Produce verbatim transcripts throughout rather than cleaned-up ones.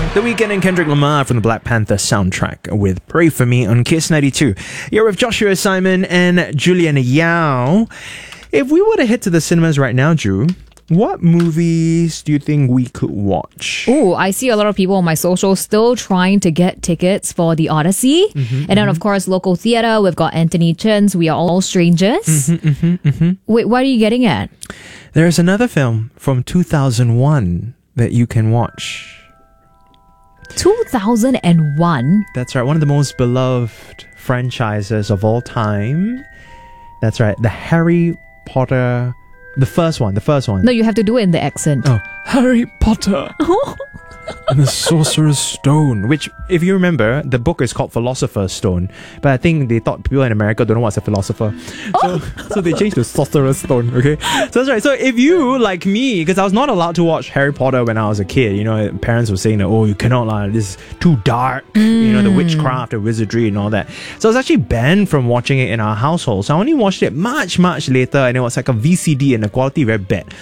The Weeknd and Kendrick Lamar from the Black Panther soundtrack with Pray For Me on Kiss ninety-two. You're with Joshua Simon and Juliana Yao. If we were to head to the cinemas right now, Ju, what movies do you think we could watch? Oh, I see a lot of people on my social still trying to get tickets for The Odyssey. Mm-hmm, and then, mm-hmm. of course, local theatre. We've got Anthony Chen's We Are All Strangers. Mm-hmm, mm-hmm, mm-hmm. Wait, what are you getting at? There's another film from two thousand one that you can watch. two thousand one? That's right. One of the most beloved franchises of all time. That's right. The Harry Potter... The first one, the first one. No, you have to do it in the accent. Oh, Harry Potter and the Sorcerer's Stone, which, if you remember, the book is called Philosopher's Stone, but I think they thought people in America don't know what's a philosopher. So, so they changed to Sorcerer's Stone, okay? So that's right. So if you, like me, because I was not allowed to watch Harry Potter when I was a kid, you know, parents were saying that, oh, you cannot, like, this is too dark, mm. you know, the witchcraft, the wizardry and all that. So I was actually banned from watching it in our household. So I only watched it much, much later, and it was like a V C D and the quality very bad.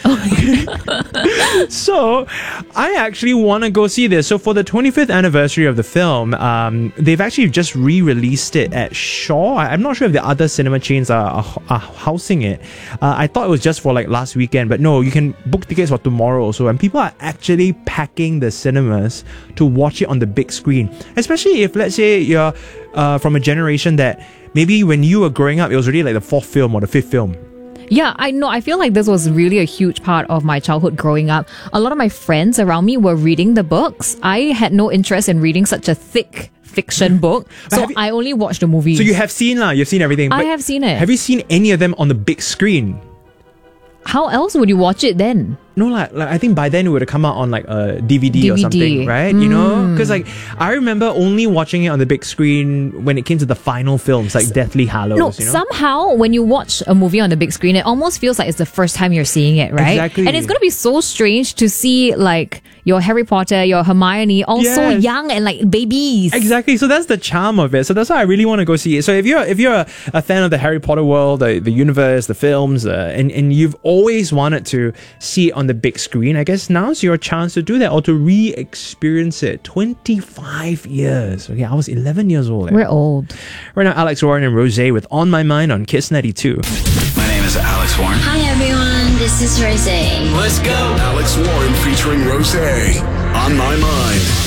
So I actually want to go see this. So for the twenty-fifth anniversary of the film, um, they've actually just re-released it at Shaw. I, I'm not sure if the other cinema chains are, are, are housing it. Uh, I thought it was just for like last weekend, but no, you can book tickets for tomorrow also. And people are actually packing the cinemas to watch it on the big screen. Especially if, let's say, you're uh, from a generation that maybe when you were growing up, it was already like the fourth film or the fifth film. Yeah, I know. I feel like this was really a huge part of my childhood growing up. A lot of my friends around me were reading the books. I had no interest in reading such a thick fiction book, so you, I only watched the movies. So you have seen lah, you've seen everything. I have seen it. Have you seen any of them on the big screen? How else would you watch it then? No, like, like I think by then it would have come out on like a D V D, D V D. Or something, right? Mm. You know, because like I remember only watching it on the big screen when it came to the final films, like Deathly Hallows. No, you know? somehow when you watch a movie on the big screen, it almost feels like it's the first time you're seeing it, right? Exactly. And it's going to be so strange to see like your Harry Potter, your Hermione, all yes. so young and like babies. Exactly. So that's the charm of it. So that's why I really want to go see it. So if you're if you're a, a fan of the Harry Potter world, the, the universe, the films, uh, and and you've always wanted to see it on the big screen, I guess now's your chance to do that or to re-experience it. twenty-five years. Okay, I was eleven years old. We're old. Right now, Alex Warren and Rosé with On My Mind on Kiss ninety-two. My name is Alex Warren. Hi everyone, this is Rosé. Let's go. Alex Warren featuring Rosé. On My Mind.